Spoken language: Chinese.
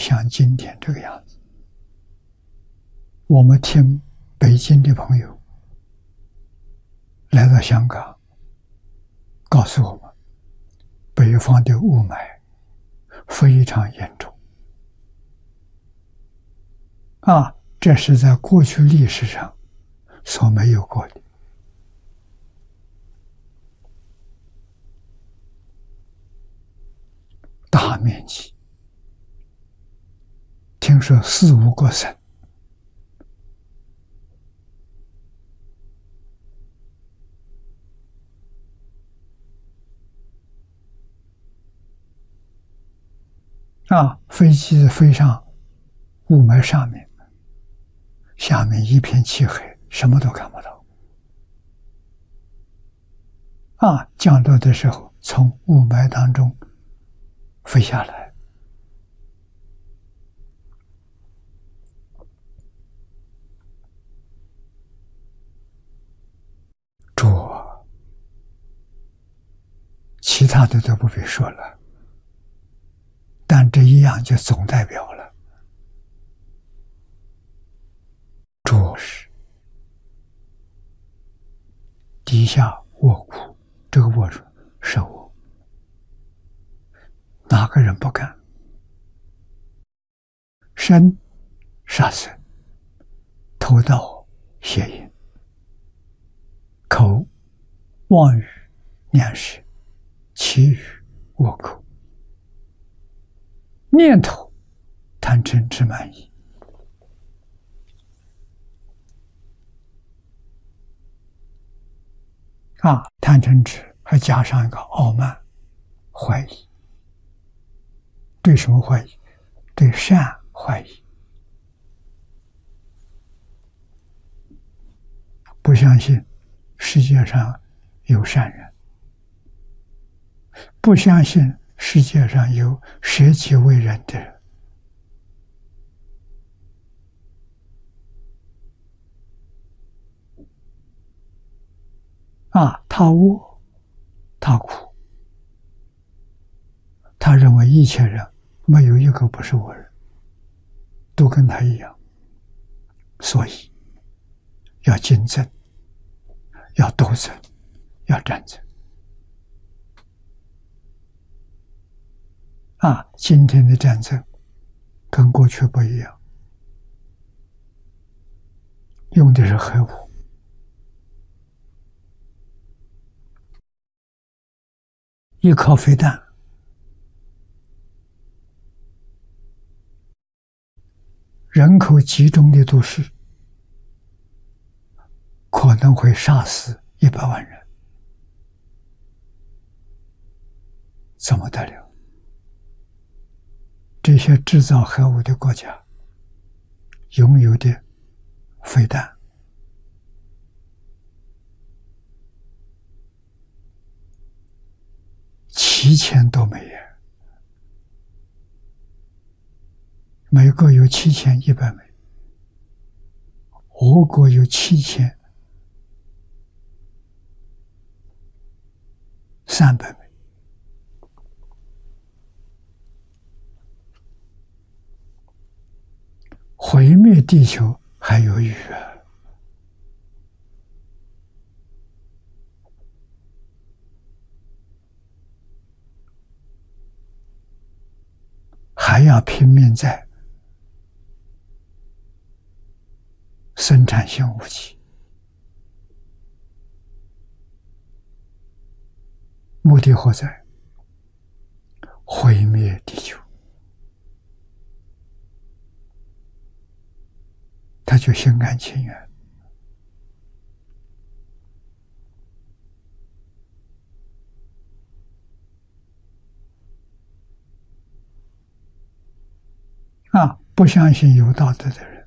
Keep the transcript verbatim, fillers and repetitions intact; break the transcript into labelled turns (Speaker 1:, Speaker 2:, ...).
Speaker 1: 像今天这个样子。我们听北京的朋友来到香港，告诉我们，北方的雾霾非常严重。啊，这是在过去历史上所没有过的。大面积，听说四五个省啊，飞机飞上雾霾上面，下面一片漆黑，什么都看不到。啊，降落的时候从雾霾当中飞下来，主，其他的都不必说了，但这一样就总代表了主是底下卧苦，这个卧是我，哪个人不干？身杀生，偷盗邪淫，口妄语念舌，绮语恶口，念头贪嗔痴慢疑。啊，贪嗔痴还加上一个傲慢、怀疑。对什么怀疑？对善怀疑。不相信世界上有善人，不相信世界上有舍己为人的人。啊，他恶，他苦，他认为一切人没有一个不是恶人，都跟他一样，所以要竞争，要斗争，要战争。啊，今天的战争跟过去不一样，用的是核武。一颗飞弹人口集中的都市可能会杀死一百万人，怎么得了？这些制造核武的国家拥有的飞弹七千多枚，美国有七千一百枚，俄国有七千三百枚，毁灭地球还有余啊！还要拼命在生产性武器，目的何在？毁灭地球。他就心甘情愿。啊，不相信有道德的人，